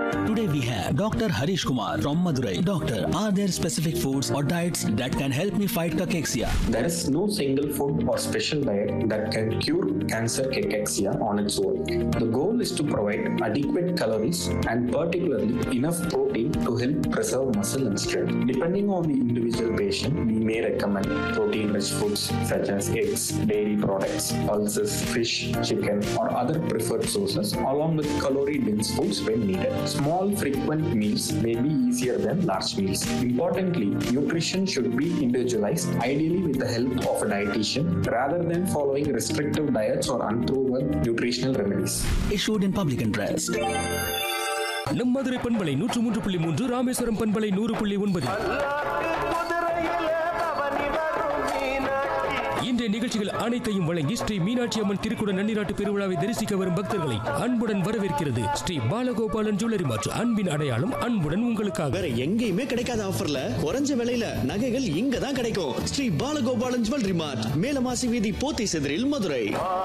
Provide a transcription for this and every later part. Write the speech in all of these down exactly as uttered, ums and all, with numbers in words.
Today we have Doctor Harish Kumar from Madurai. Doctor, are there specific foods or diets that can help me fight cachexia? There is no single food or special diet that can cure cancer cachexia on its own. The goal is to provide adequate calories and particularly enough protein to help preserve muscle and strength. Depending on the individual patient, we may recommend protein-rich foods such as eggs, dairy products, pulses, fish, chicken, or other preferred sources, along with calorie-dense foods when needed. Small, frequent meals may be easier than large meals. Importantly, nutrition should be individualized, ideally with the help of a dietitian, rather than following restrictive diets or unproven nutritional remedies. Issued in public interest. நம் மதுரை பண்பலை நூற்று மூன்று புள்ளி மூன்று, ராமேஸ்வரம் பண்பலை நூறு புள்ளி ஒன்பது. இன்றைய நிகழ்ச்சிகள் அனைத்தையும் வழங்கி ஸ்ரீ மீனாட்சி அம்மன் திருக்குட நன்னிராட்டு பெருவிழாவை தரிசிக்க வரும் பக்தர்களை அன்புடன் வரவேற்கிறது ஸ்ரீ பாலகோபாலன் ஜுவல்லரி மார்ட். அன்பின் அடையாளம், அன்புடன் உங்களுக்காக. வேற எங்கேயுமே கிடைக்காத ஆஃபர்ல குறைஞ்ச விலையில நகைகள் இங்க தான் கிடைக்கும். ஸ்ரீ பாலகோபாலன் ஜுவல்லரி மார்ட், மேலமாசி வீதி, போத்தி செதிரில், மதுரை.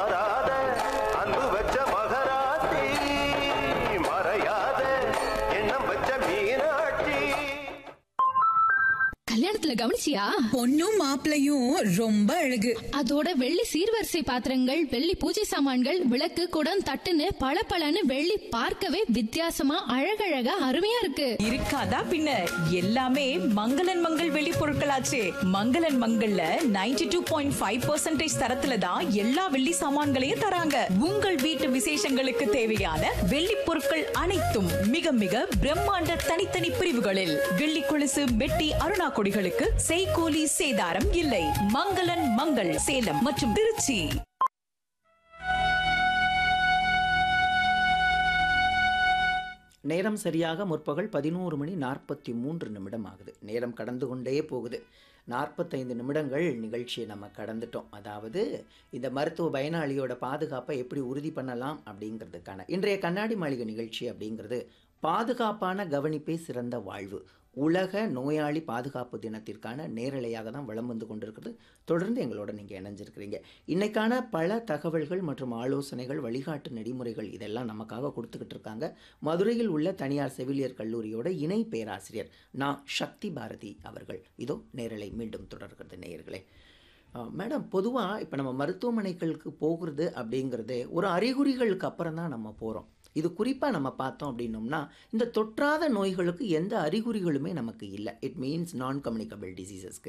கல்யாணத்துல கவனிச்சியா? பொண்ணும் மாப்பிளையும் ரொம்ப அழகு. அதோட வெள்ளி சீர்வரிசை பாத்திரங்கள், வெள்ளி பூஜை சாமான்கள், விளக்கு, குடம், தட்டுன்னு பளபளன்னு வெள்ளி பார்க்கவே வித்தியாசமா அழகழகா அருமையா இருக்கு. இருக்காதா பின்ன, எல்லாமே மங்களன் மங்கள் வெள்ளி பொருட்களாச்சே. மங்களன் மங்கள்ல ninety two point five percentage தரத்துல தான் எல்லா வெள்ளி சாமான்களையும் தராங்க. உங்கள் வீட்டு விசேஷங்களுக்கு தேவையான வெள்ளி பொருட்கள் அனைத்தும் மிக மிக பிரம்மாண்ட தனித்தனி பிரிவுகளில். வெள்ளி கொலுசு, மெட்டி, அருணா கொடிகளுக்கு செய்கூலி சேதாரம் இல்லை. மங்களன் மங்கள், சேலம் மற்றும் திருச்சி. நேரம் சரியாக முற்பகல் பதினோரு மணி நாற்பத்தி மூன்று நிமிடம் ஆகுது. நேரம் கடந்து கொண்டே போகுது. நாற்பத்தைந்து நிமிடங்கள் நிகழ்ச்சியை நம்ம கடந்துட்டோம். அதாவது இந்த மருத்துவ பயனாளியோட பாதுகாப்பை எப்படி உறுதி பண்ணலாம் அப்படிங்கிறதுக்கான இன்றைய கண்ணாடி மாளிகை நிகழ்ச்சி அப்படிங்கிறது பாதுகாப்பான கவனிப்பே சிறந்த வாழ்வு, உலக நோயாளி பாதுகாப்பு தினத்திற்கான நேரலையாக தான் வலம் வந்து கொண்டிருக்கிறது. தொடர்ந்து எங்களோட நீங்கள் இணைஞ்சிருக்கிறீங்க. இன்றைக்கான பல தகவல்கள் மற்றும் ஆலோசனைகள், வழிகாட்டு நெறிமுறைகள் இதெல்லாம் நமக்காக கொடுத்துக்கிட்டு இருக்காங்க மதுரையில் உள்ள தனியார் செவிலியர் கல்லூரியோட இணை பேராசிரியர் நா சக்தி பாரதி அவர்கள். இதோ நேரலை மீண்டும் தொடர்கிறது நேயர்களே. மேடம், பொதுவாக இப்போ நம்ம மருத்துவமனைகளுக்கு போகிறது அப்படிங்கிறது ஒரு அறிகுறிகளுக்கு அப்புறம் தான் நம்ம போகிறோம். இது குறிப்பாக நம்ம பார்த்தோம் அப்படின்னோம்னா இந்த தொற்றாத நோய்களுக்கு எந்த அறிகுறிகளுமே நமக்கு இல்லை. இட் மீன்ஸ் நான் கம்யூனிகபிள் டிசீசஸ்க்கு